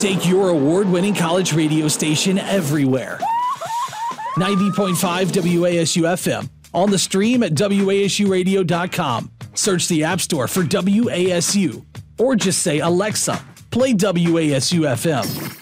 Take your award-winning college radio station everywhere. 90.5 WASU FM. On the stream at WASUradio.com. Search the App Store for WASU. Or just say, Alexa, play WASU FM.